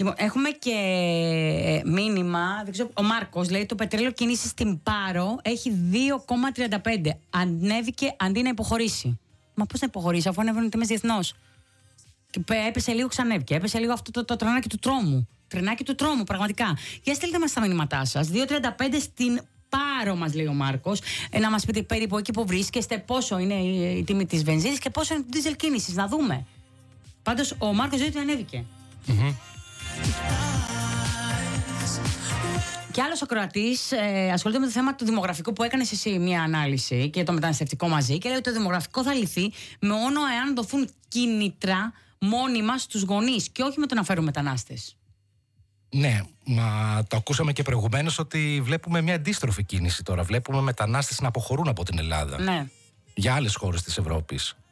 Λοιπόν, έχουμε και μήνυμα. Δεν ξέρω, ο Μάρκος λέει: το πετρέλαιο κίνηση στην Πάρο έχει 2,35. Ανέβηκε αντί να υποχωρήσει. Μα πώς να υποχωρήσει, αφού ανέβαινε τιμές διεθνώς? Έπεσε λίγο, ξανέβηκε. Έπεσε λίγο αυτό το τρενάκι του τρόμου. Τρενάκι του τρόμου, πραγματικά. Για στείλτε μας τα μηνύματά σας. 2,35 στην Πάρο, μας λέει ο Μάρκος. Να μας πείτε περίπου εκεί που βρίσκεστε, πόσο είναι η τιμή της βενζίνης και πόσο είναι το δίζελ κίνησης. Να δούμε. Πάντως, ο Μάρκος λέει ότι ανέβηκε. Και άλλος ακροατής ασχολείται με το θέμα του δημογραφικού που έκανες εσύ μια ανάλυση και το μεταναστευτικό μαζί και λέει ότι το δημογραφικό θα λυθεί μόνο εάν δοθούν κίνητρα μόνιμα στους γονείς και όχι με το να φέρουν μετανάστες. Ναι, μα το ακούσαμε και προηγουμένως ότι βλέπουμε μια αντίστροφη κίνηση τώρα. Βλέπουμε μετανάστες να αποχωρούν από την Ελλάδα. Ναι. Για άλλες χώρες της Ευρώπης.